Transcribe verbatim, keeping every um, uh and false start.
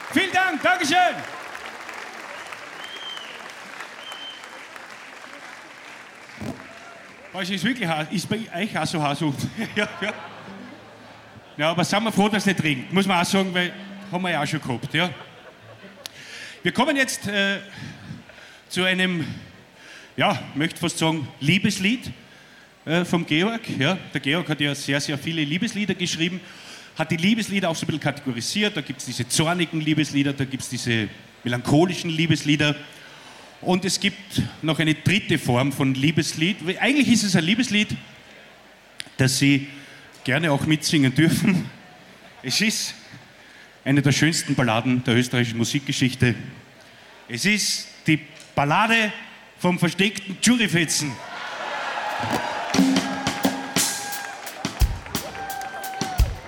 Vielen Dank, Dankeschön. Also ist wirklich heiß. Ist bei euch auch so heiß? ja, ja. Ja, aber sind wir froh, dass es nicht regnet. Muss man auch sagen, weil haben wir ja auch schon gehabt. Ja. Wir kommen jetzt äh, zu einem, ja, möchte fast sagen, Liebeslied äh, vom Georg. Ja. Der Georg hat ja sehr, sehr viele Liebeslieder geschrieben, hat die Liebeslieder auch so ein bisschen kategorisiert. Da gibt es diese zornigen Liebeslieder, da gibt es diese melancholischen Liebeslieder. Und es gibt noch eine dritte Form von Liebeslied. Eigentlich ist es ein Liebeslied, das Sie gerne auch mitsingen dürfen. Es ist eine der schönsten Balladen der österreichischen Musikgeschichte. Es ist die Ballade vom versteckten Dschurifetzen.